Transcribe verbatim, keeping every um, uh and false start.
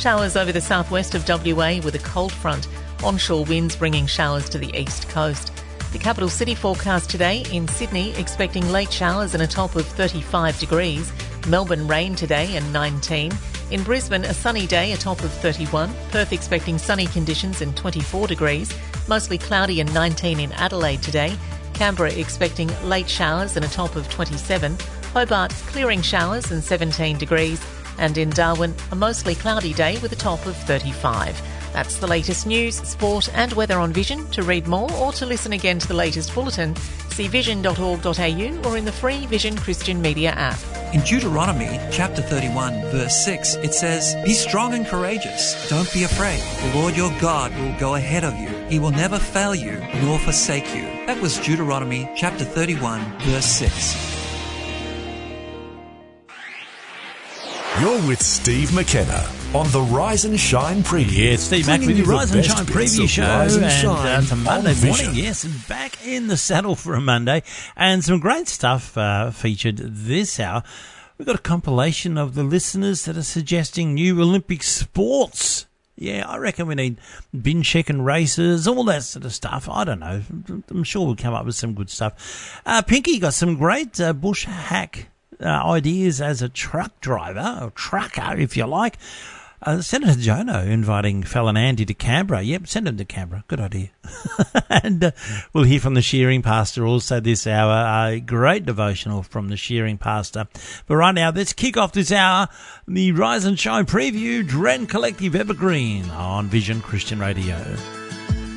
Showers over the southwest of W A with a cold front. Onshore winds bringing showers to the east coast. The capital city forecast today: in Sydney, expecting late showers and a top of thirty-five degrees. Melbourne, rain today and nineteen. In Brisbane, a sunny day, a top of thirty-one. Perth expecting sunny conditions and twenty-four degrees. Mostly cloudy and nineteen in Adelaide today. Canberra expecting late showers and a top of twenty-seven. Hobart, clearing showers and seventeen degrees. And in Darwin, a mostly cloudy day with a top of thirty-five. That's the latest news, sport and weather on Vision. To read more or to listen again to the latest bulletin, see vision dot org dot a u or in the free Vision Christian Media app. In Deuteronomy chapter thirty-one, verse six, it says, "Be strong and courageous. Don't be afraid. The Lord your God will go ahead of you. He will never fail you nor forsake you." That was Deuteronomy chapter thirty-one, verse six. You're with Steve McKenna on the Rise and Shine preview. Yeah, Steve Mack with the Rise and Shine preview show. And, and uh, it's a Monday morning, yes, and back in the saddle for a Monday. And some great stuff uh, featured this hour. We've got a compilation of the listeners that are suggesting new Olympic sports. Yeah, I reckon we need bin checking races, all that sort of stuff. I don't know. I'm sure we'll come up with some good stuff. Uh, Pinky got some great uh, bush hack Uh, ideas as a truck driver, or trucker, if you like. Uh, Senator Jono inviting Fallon Andy to Canberra. Yep, send him to Canberra. Good idea. and uh, we'll hear from the shearing pastor also this hour. A great devotional from the shearing pastor. But right now, let's kick off this hour, the Rise and Shine preview, Dren Collective Evergreen on Vision Christian Radio.